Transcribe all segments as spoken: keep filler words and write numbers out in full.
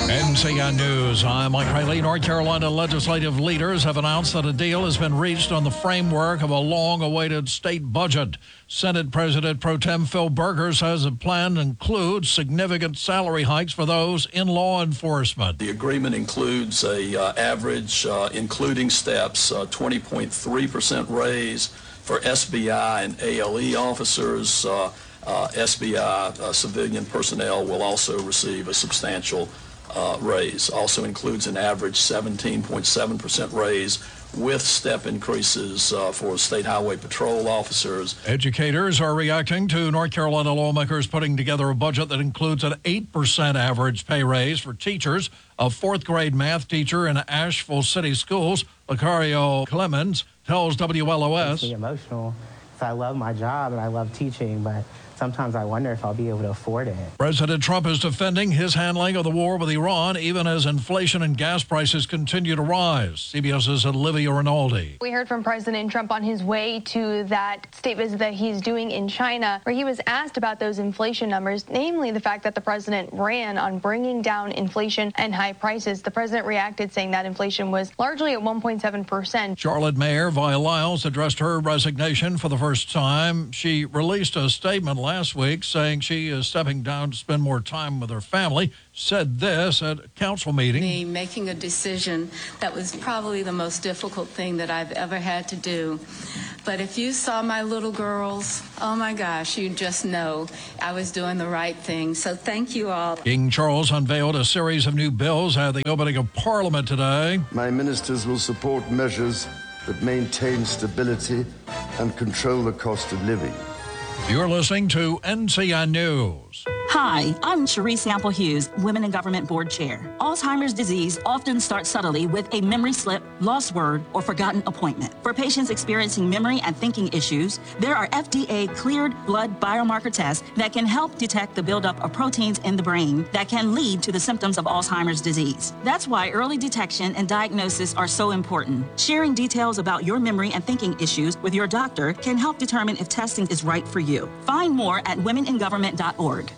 N C N News, I'm Mike Riley. North Carolina legislative leaders have announced that a deal has been reached on the framework of a long-awaited state budget. Senate President Pro Tem Phil Berger says the plan includes significant salary hikes for those in law enforcement. The agreement includes a uh, average, uh, including steps, uh, twenty point three percent raise for S B I and A L E officers. Uh, uh, S B I uh, civilian personnel will also receive a substantial Uh, raise. Also includes an average seventeen point seven percent raise with step increases uh, for state highway patrol officers. Educators are reacting to North Carolina lawmakers putting together a budget that includes an eight percent average pay raise for teachers. A fourth grade math teacher in Asheville City Schools, Lucario Clemens, tells W L O S. It's emotional. So I love my job and I love teaching, but sometimes I wonder if I'll be able to afford it. President Trump is defending his handling of the war with Iran, even as inflation and gas prices continue to rise. CBS's Olivia Rinaldi. We heard from President Trump on his way to that state visit that he's doing in China, where he was asked about those inflation numbers, namely the fact that the president ran on bringing down inflation and high prices. The president reacted, saying that inflation was largely at one point seven percent. Charlotte Mayor Vi Lyles addressed her resignation for the first time. She released a statement last last week saying she is stepping down to spend more time with her family, said this at a council meeting. Me making a decision that was probably the most difficult thing that I've ever had to do. But if you saw my little girls, oh my gosh, you just know I was doing the right thing. So thank you all. King Charles unveiled a series of new bills at the opening of Parliament today. My ministers will support measures that maintain stability and control the cost of living. You're listening to N C N News. Hi, I'm Cherise Sample Hughes, Women in Government Board Chair. Alzheimer's disease often starts subtly with a memory slip, lost word, or forgotten appointment. For patients experiencing memory and thinking issues, there are F D A-cleared blood biomarker tests that can help detect the buildup of proteins in the brain that can lead to the symptoms of Alzheimer's disease. That's why early detection and diagnosis are so important. Sharing details about your memory and thinking issues with your doctor can help determine if testing is right for you. Find more at women in government dot org.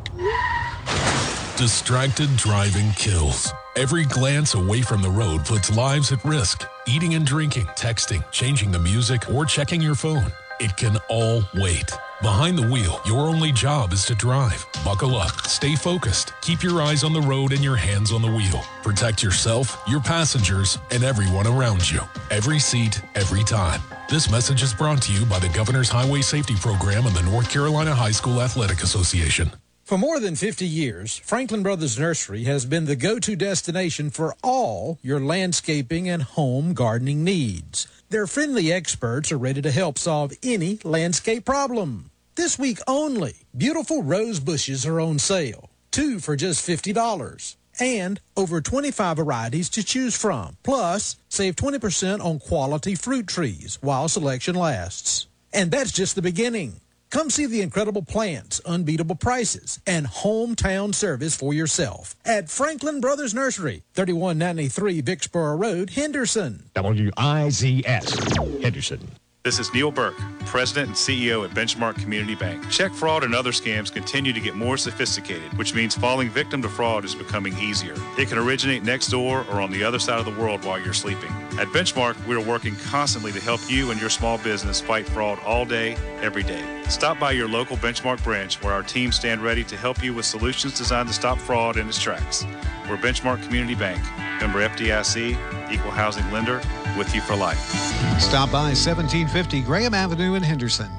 Distracted driving kills. Every glance away from the road puts lives at risk. Eating and drinking, texting, changing the music, or checking your phone. It can all wait. Behind the wheel, your only job is to drive. Buckle up, stay focused, keep your eyes on the road and your hands on the wheel. Protect yourself, your passengers, and everyone around you. Every seat, every time. This message is brought to you by the Governor's Highway Safety Program and the North Carolina High School Athletic Association. For more than fifty years, Franklin Brothers Nursery has been the go-to destination for all your landscaping and home gardening needs. Their friendly experts are ready to help solve any landscape problem. This week only, beautiful rose bushes are on sale, two for just fifty dollars. And over twenty-five varieties to choose from. Plus, save twenty percent on quality fruit trees while selection lasts. And that's just the beginning. Come see the incredible plants, unbeatable prices, and hometown service for yourself at Franklin Brothers Nursery, thirty-one ninety-three Vicksboro Road, Henderson. W I Z S, Henderson. This is Neil Burke, President and C E O at Benchmark Community Bank. Check fraud and other scams continue to get more sophisticated, which means falling victim to fraud is becoming easier. It can originate next door or on the other side of the world while you're sleeping. At Benchmark, we are working constantly to help you and your small business fight fraud all day, every day. Stop by your local Benchmark branch where our team stand ready to help you with solutions designed to stop fraud in its tracks. We're Benchmark Community Bank, member F D I C, equal housing lender, with you for life. Stop by seventeen fifty Graham Avenue in Henderson.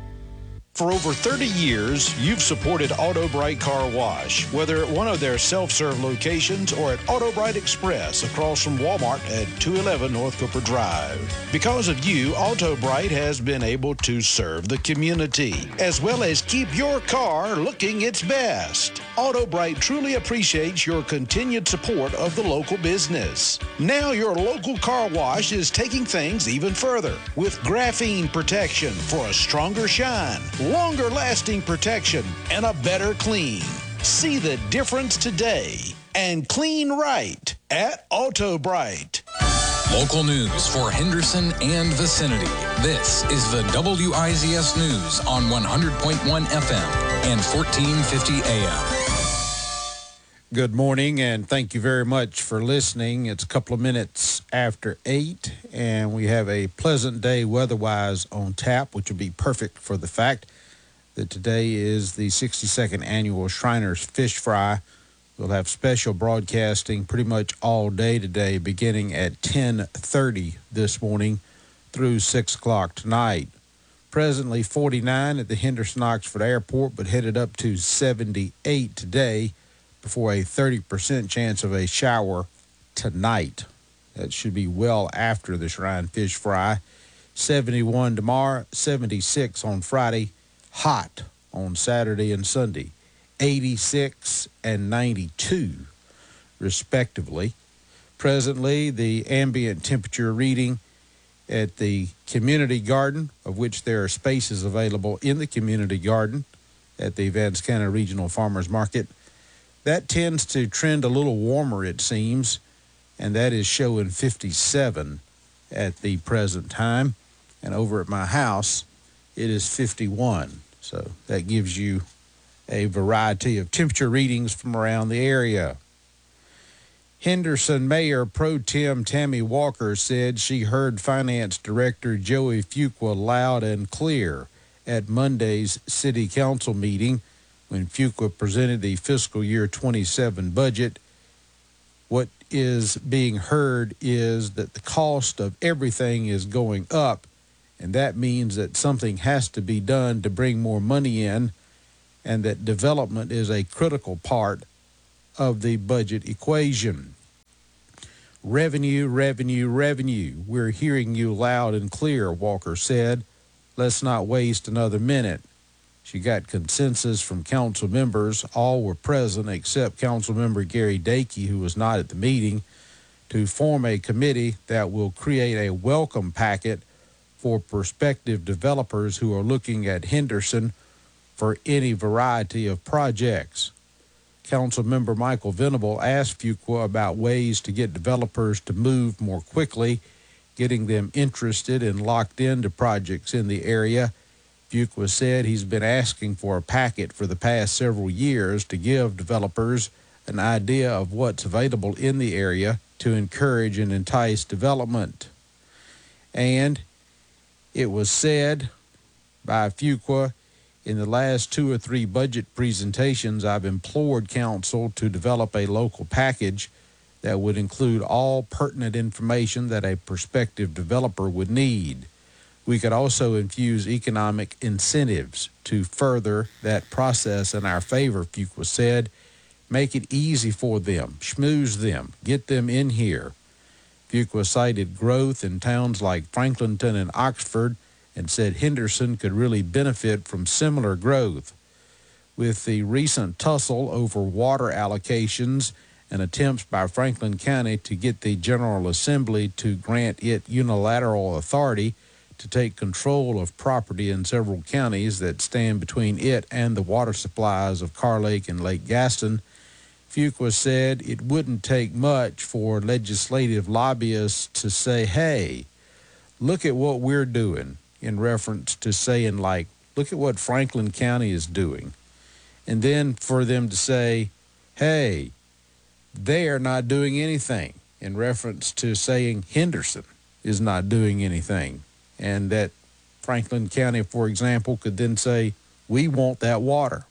For over thirty years, you've supported Auto Bright Car Wash, whether at one of their self-serve locations or at Auto Bright Express across from Walmart at two eleven North Cooper Drive. Because of you, Auto Bright has been able to serve the community, as well as keep your car looking its best. Auto Bright truly appreciates your continued support of the local business. Now your local car wash is taking things even further with graphene protection for a stronger shine, longer lasting protection, and a better clean. See the difference today and clean right at Auto Bright. Local news for Henderson and vicinity. This is the W I Z S News on one hundred point one F M and fourteen fifty A M. Good morning, and thank you very much for listening. It's a couple of minutes after eight, and we have a pleasant day weather-wise on tap, which will be perfect for the fact that today is the sixty-second annual Shriners Fish Fry. We'll have special broadcasting pretty much all day today, beginning at ten thirty this morning through six o'clock tonight. Presently forty-nine at the Henderson-Oxford Airport, but headed up to seventy-eight today before a thirty percent chance of a shower tonight. That should be well after the Shrine Fish Fry. seventy-one tomorrow, seventy-six on Friday, hot on Saturday and Sunday, eighty-six and ninety-two respectively. Presently, the ambient temperature reading at the community garden, of which there are spaces available in the community garden at the Vance County Regional Farmers Market, that tends to trend a little warmer, it seems, and that is showing fifty-seven at the present time. And over at my house, it is fifty-one. So that gives you a variety of temperature readings from around the area. Henderson Mayor Pro Tem Tammy Walker said she heard Finance Director Joey Fuqua loud and clear at Monday's City Council meeting when Fuqua presented the fiscal year twenty-seven budget. What is being heard is that the cost of everything is going up, and that means that something has to be done to bring more money in, and that development is a critical part of the budget equation. Revenue, revenue, revenue. We're hearing you loud and clear, Walker said. Let's not waste another minute. She got consensus from council members. All were present except Council Member Gary Dakey, who was not at the meeting, to form a committee that will create a welcome packet for prospective developers who are looking at Henderson for any variety of projects. Council Member Michael Venable asked Fuqua about ways to get developers to move more quickly, getting them interested and locked into projects in the area. Fuqua said he's been asking for a packet for the past several years to give developers an idea of what's available in the area to encourage and entice development. And it was said by Fuqua, in the last two or three budget presentations, I've implored council to develop a local package that would include all pertinent information that a prospective developer would need. We could also infuse economic incentives to further that process in our favor, Fuqua said. Make it easy for them, schmooze them, get them in here. Fuqua cited growth in towns like Franklinton and Oxford and said Henderson could really benefit from similar growth. With the recent tussle over water allocations and attempts by Franklin County to get the General Assembly to grant it unilateral authority to take control of property in several counties that stand between it and the water supplies of Carr Lake and Lake Gaston, Fuqua said it wouldn't take much for legislative lobbyists to say, hey, look at what we're doing, in reference to saying, like, look at what Franklin County is doing. And then for them to say, hey, they are not doing anything, in reference to saying Henderson is not doing anything. And that Franklin County, for example, could then say, we want that water.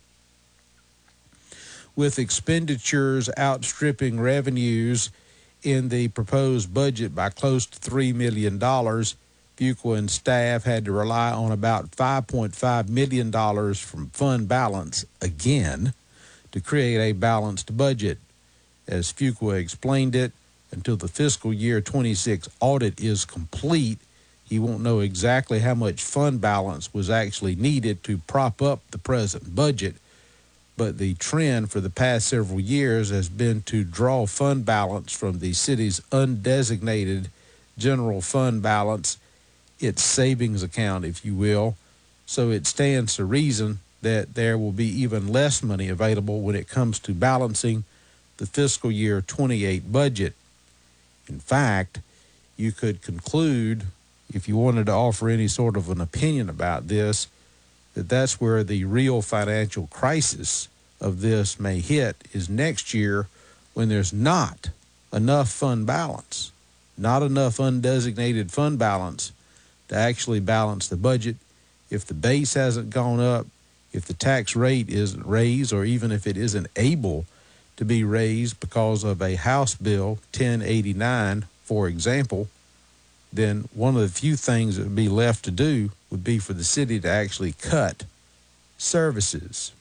With expenditures outstripping revenues in the proposed budget by close to three million dollars, Fuqua and staff had to rely on about five point five million dollars from fund balance again to create a balanced budget. As Fuqua explained it, until the fiscal year twenty-six audit is complete, he won't know exactly how much fund balance was actually needed to prop up the present budget, but the trend for the past several years has been to draw fund balance from the city's undesignated general fund balance, its savings account, if you will, so it stands to reason that there will be even less money available when it comes to balancing the fiscal year twenty-eight budget. In fact, you could conclude, if you wanted to offer any sort of an opinion about this, that that's where the real financial crisis of this may hit is next year when there's not enough fund balance, not enough undesignated fund balance to actually balance the budget. If the base hasn't gone up, if the tax rate isn't raised, or even if it isn't able to be raised because of a House Bill ten eighty-nine, for example, then one of the few things that would be left to do would be for the city to actually cut services.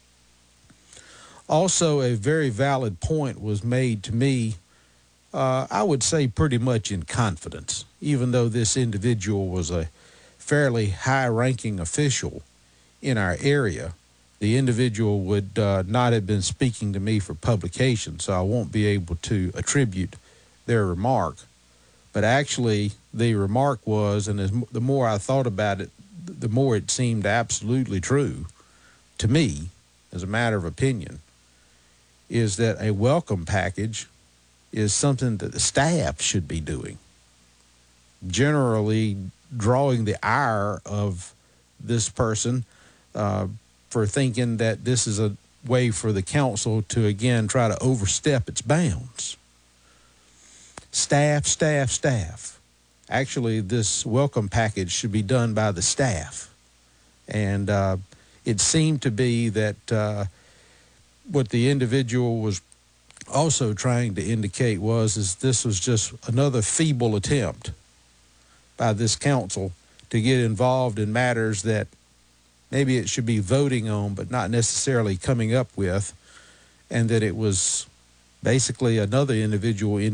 Also, a very valid point was made to me, uh, I would say pretty much in confidence, even though this individual was a fairly high-ranking official in our area. The individual would uh, not have been speaking to me for publication, so I won't be able to attribute their remark. But actually, the remark was, and as, the more I thought about it, the more it seemed absolutely true to me, as a matter of opinion, is that a welcome package is something that the staff should be doing. Generally drawing the ire of this person uh, for thinking that this is a way for the council to, again, try to overstep its bounds. Staff, staff, staff. Actually, this welcome package should be done by the staff. And uh, it seemed to be that uh, what the individual was also trying to indicate was is this was just another feeble attempt by this council to get involved in matters that maybe it should be voting on but not necessarily coming up with, and that it was basically another individual in